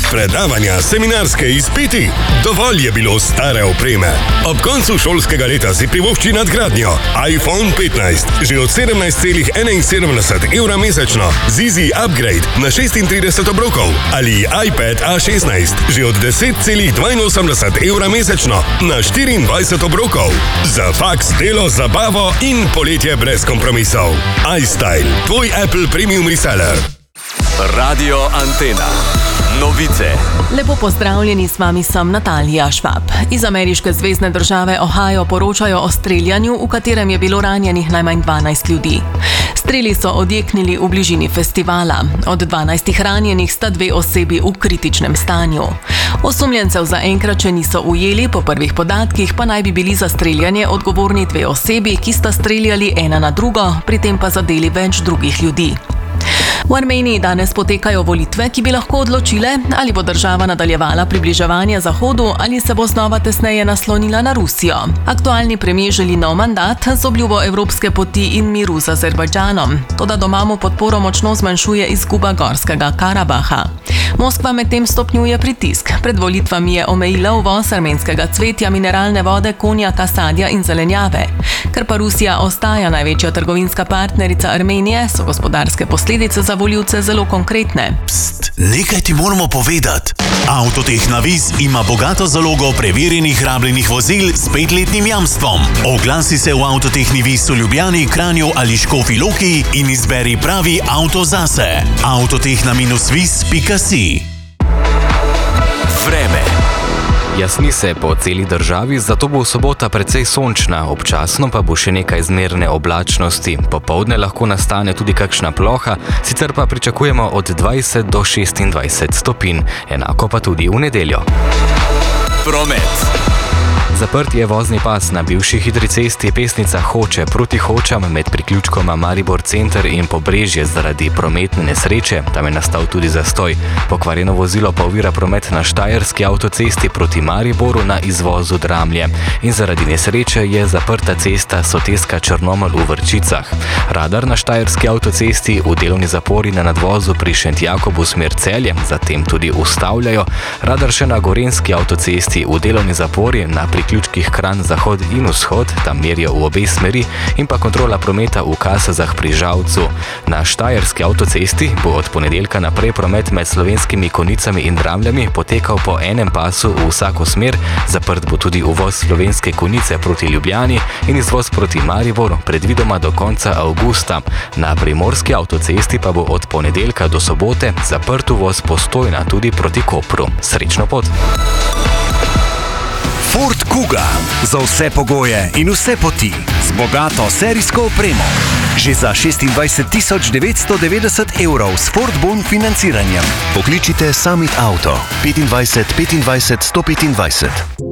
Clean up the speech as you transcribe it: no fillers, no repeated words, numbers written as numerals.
Predavanja, seminarske izpiti. Dovolj je bilo stare opreme. Ob koncu šolskega leta si privošči nadgradnjo. iPhone 15, že od 17,71 evra mesečno. Z Easy Upgrade na 36 obrokov. Ali iPad A16, že od 10,82 evra mesečno na 24 obrokov. Za faks, delo, zabavo in poletje brez kompromisov. iStyle, tvoj Apple Premium Reseller. Radio Antena. Novice. Lepo pozdravljeni, s vami sem Natalija Švab. Iz ameriške zvezne države Ohio poročajo o streljanju, v katerem je bilo ranjenih najmanj 12 ljudi. Streli so odjeknili v bližini festivala. Od 12 ranjenih sta 2 osebi v kritičnem stanju. Osumljencev zaenkrat še niso ujeli, po prvih podatkih pa naj bi bili za streljanje odgovorni 2 osebi, ki sta streljali ena na drugo, pri tem pa zadeli več drugih ljudi. V Armeniji danes potekajo volitve, ki bi lahko odločile, ali bo država nadaljevala približevanje Zahodu ali se bo znova tesneje naslonila na Rusijo. Aktualni premier želi nov mandat z obljubo evropske poti in miru z Azerbajdžanom. Toda doma mu podporo močno zmanjšuje izguba Gorskega Karabaha. Moskva medtem stopnjuje pritisk. Pred volitvami je omejila uvoz armenskega cvetja, mineralne vode, konjaka, sadja in zelenjave. Ker pa Rusija ostaja največja trgovinska partnerica Armenije, so gospodarske posledice za volivce zelo konkretne. Pst, nekaj ti moramo povedati. Avtoteh Navis ima bogato zalogo preverjenih rabljenih vozil s 5-letnim jamstvom. Oglasi se v Avtoteh Navis v Ljubljani, Kranju ali Škofji Loki in izberi pravi avto zase. Avtotehna-vis.si. Vreme. Jasni se po celi državi, zato bo sobota precej sončna, občasno pa bo še nekaj zmerne oblačnosti. Popoldne lahko nastane tudi kakšna ploha, sicer pa pričakujemo od 20 do 26 stopinj, enako pa tudi v nedeljo. Promet. Zaprt je vozni pas na bivši hitri cesti Pesnica Hoče proti Hočam med priključkoma Maribor Center in Pobrežje zaradi prometne nesreče. Tam je nastal tudi zastoj. Pokvarjeno vozilo pa ovira promet na Štajerski avtocesti proti Mariboru na izvozu Dramlje. In zaradi nesreče je zaprta cesta Soteska Črnomelj v Vrčicah. Radar na Štajerski avtocesti v delovni zapori na nadvozu pri Šentjakobu smer Celje zatem tudi ustavljajo. Radar še na Gorenjski avtocesti v delovni zapori na priključkih Kranj Zahod in Vzhod, tam merijo v obe smeri, in pa kontrola prometa v Kasazah pri Žalcu. Na Štajerski avtocesti bo od ponedeljka naprej promet med Slovenskimi Konjicami in Dramljami potekal po enem pasu v vsako smer, zaprt bo tudi uvoz Slovenske Konjice proti Ljubljani in izvoz proti Mariboru, predvidoma do konca avgusta. Na Primorski avtocesti pa bo od ponedeljka do sobote zaprt uvoz Postojna tudi proti Kopru. Srečno pot! Ford Kuga. Za vse pogoje in vse poti. Z bogato serijsko opremo. Že za 26 990 evrov s Ford Bon financiranjem. Pokličite Summit Auto 25 25 125.